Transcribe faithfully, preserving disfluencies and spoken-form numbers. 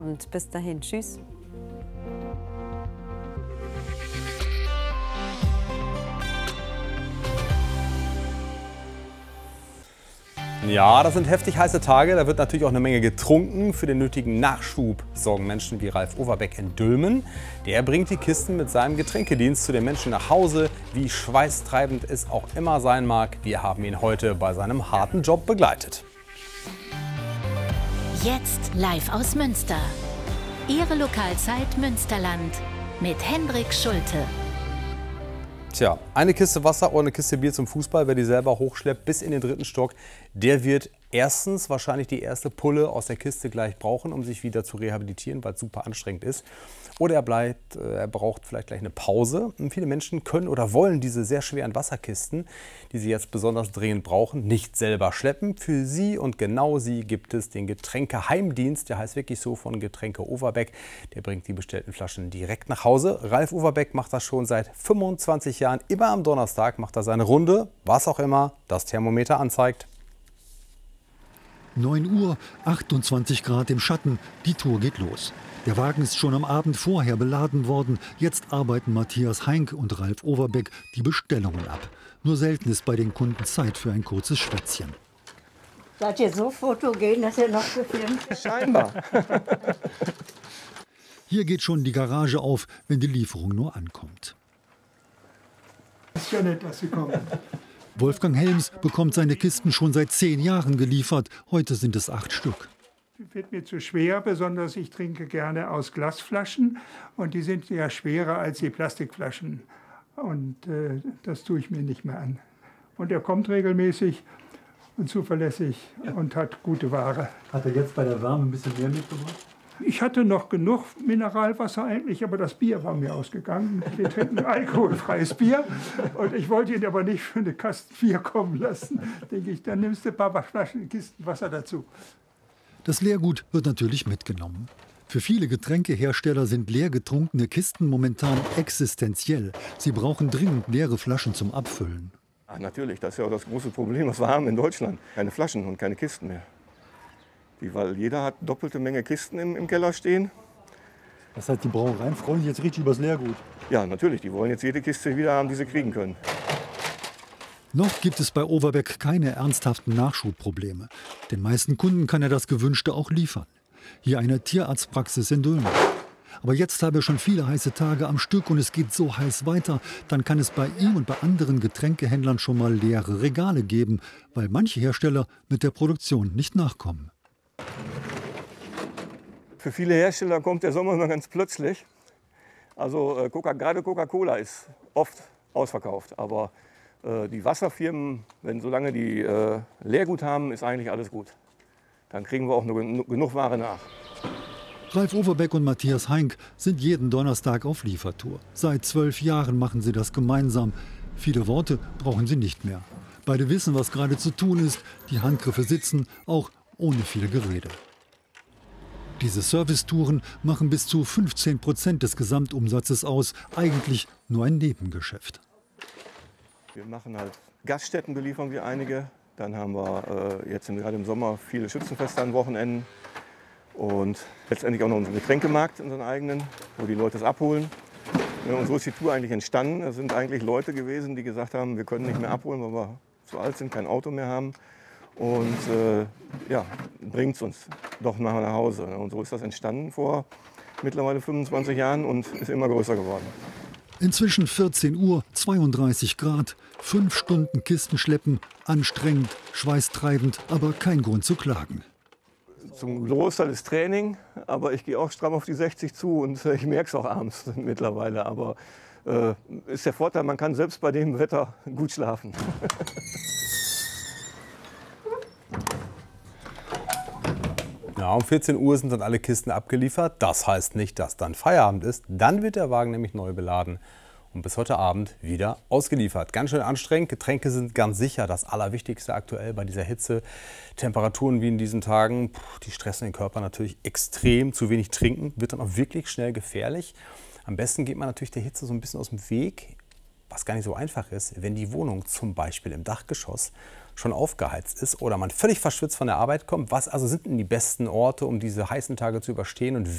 Und bis dahin, tschüss. Ja, das sind heftig heiße Tage. Da wird natürlich auch eine Menge getrunken. Für den nötigen Nachschub sorgen Menschen wie Ralf Overbeck in Dülmen. Der bringt die Kisten mit seinem Getränkedienst zu den Menschen nach Hause. Wie schweißtreibend es auch immer sein mag, wir haben ihn heute bei seinem harten Job begleitet. Jetzt live aus Münster. Ihre Lokalzeit Münsterland mit Hendrik Schulte. Tja, eine Kiste Wasser oder eine Kiste Bier zum Fußball, wer die selber hochschleppt bis in den dritten Stock, der wird erstens wahrscheinlich die erste Pulle aus der Kiste gleich brauchen, um sich wieder zu rehabilitieren, weil es super anstrengend ist. Oder er, bleibt, er braucht vielleicht gleich eine Pause. Und viele Menschen können oder wollen diese sehr schweren Wasserkisten, die sie jetzt besonders dringend brauchen, nicht selber schleppen. Für sie und genau sie gibt es den Getränkeheimdienst, der heißt wirklich so, von Getränke Overbeck. Der bringt die bestellten Flaschen direkt nach Hause. Ralf Overbeck macht das schon seit fünfundzwanzig Jahren. Immer am Donnerstag macht er seine Runde, was auch immer das Thermometer anzeigt. neun Uhr, achtundzwanzig Grad im Schatten, die Tour geht los. Der Wagen ist schon am Abend vorher beladen worden. Jetzt arbeiten Matthias Heink und Ralf Overbeck die Bestellungen ab. Nur selten ist bei den Kunden Zeit für ein kurzes Schwätzchen. Seid ihr so fotogen, dass ihr noch gefilmt? Scheinbar. Hier geht schon die Garage auf, wenn die Lieferung nur ankommt. Ist ja nett, dass Sie kommen. Wolfgang Helms bekommt seine Kisten schon seit zehn Jahren geliefert. Heute sind es acht Stück. Wird mir zu schwer, besonders ich trinke gerne aus Glasflaschen und die sind ja schwerer als die Plastikflaschen. Und äh, das tue ich mir nicht mehr an. Und er kommt regelmäßig und zuverlässig und hat gute Ware. Hat er jetzt bei der Wärme ein bisschen mehr mitgebracht? Ich hatte noch genug Mineralwasser eigentlich, aber das Bier war mir ausgegangen. Wir trinken alkoholfreies Bier und ich wollte ihn aber nicht für eine Kasten Bier kommen lassen. Denke ich, dann nimmst du ein paar Flaschen Kisten Wasser dazu. Das Leergut wird natürlich mitgenommen. Für viele Getränkehersteller sind leer getrunkene Kisten momentan existenziell. Sie brauchen dringend leere Flaschen zum Abfüllen. Ach, natürlich, das ist ja auch das große Problem, was wir haben in Deutschland. Keine Flaschen und keine Kisten mehr. Die, weil jeder hat doppelte Menge Kisten im, im Keller stehen. Das heißt, die Brauereien freuen sich jetzt richtig übers Leergut. Ja, natürlich, die wollen jetzt jede Kiste wieder haben, die sie kriegen können. Noch gibt es bei Overbeck keine ernsthaften Nachschubprobleme. Den meisten Kunden kann er das Gewünschte auch liefern. Hier eine Tierarztpraxis in Dülmen. Aber jetzt habe er schon viele heiße Tage am Stück und es geht so heiß weiter, dann kann es bei ihm und bei anderen Getränkehändlern schon mal leere Regale geben, weil manche Hersteller mit der Produktion nicht nachkommen. Für viele Hersteller kommt der Sommer immer ganz plötzlich. Also äh, Coca, gerade Coca-Cola ist oft ausverkauft, aber äh, die Wasserfirmen, wenn solange die äh, Leergut haben, ist eigentlich alles gut. Dann kriegen wir auch nur gen genug Ware nach. Ralf Overbeck und Matthias Heink sind jeden Donnerstag auf Liefertour. Seit zwölf Jahren machen sie das gemeinsam. Viele Worte brauchen sie nicht mehr. Beide wissen, was gerade zu tun ist. Die Handgriffe sitzen, auch ohne viel Gerede. Diese Servicetouren machen bis zu fünfzehn Prozent des Gesamtumsatzes aus. Eigentlich nur ein Nebengeschäft. Wir machen halt Gaststätten, beliefern wir einige. Dann haben wir äh, jetzt gerade im Sommer viele Schützenfeste an Wochenenden. Und letztendlich auch noch unseren Getränkemarkt, unseren eigenen, wo die Leute es abholen. Ja, und so ist die Tour eigentlich entstanden. Es sind eigentlich Leute gewesen, die gesagt haben, wir können nicht mehr abholen, weil wir zu alt sind, kein Auto mehr haben. Und äh, ja, bringt es uns doch mal nach Hause. Und so ist das entstanden vor mittlerweile fünfundzwanzig Jahren und ist immer größer geworden. Inzwischen vierzehn Uhr, zweiunddreißig Grad, fünf Stunden Kisten schleppen, anstrengend, schweißtreibend, aber kein Grund zu klagen. Zum Großteil ist Training, aber ich gehe auch stramm auf die sechzig zu und ich merke es auch abends mittlerweile. Aber äh, ist der Vorteil, man kann selbst bei dem Wetter gut schlafen. Ja, um vierzehn Uhr sind dann alle Kisten abgeliefert. Das heißt nicht, dass dann Feierabend ist. Dann wird der Wagen nämlich neu beladen und bis heute Abend wieder ausgeliefert. Ganz schön anstrengend. Getränke sind ganz sicher das Allerwichtigste aktuell bei dieser Hitze. Temperaturen wie in diesen Tagen, die stressen den Körper natürlich extrem. Zu wenig trinken wird dann auch wirklich schnell gefährlich. Am besten geht man natürlich der Hitze so ein bisschen aus dem Weg. Was gar nicht so einfach ist, wenn die Wohnung zum Beispiel im Dachgeschoss schon aufgeheizt ist oder man völlig verschwitzt von der Arbeit kommt. Was also sind denn die besten Orte, um diese heißen Tage zu überstehen und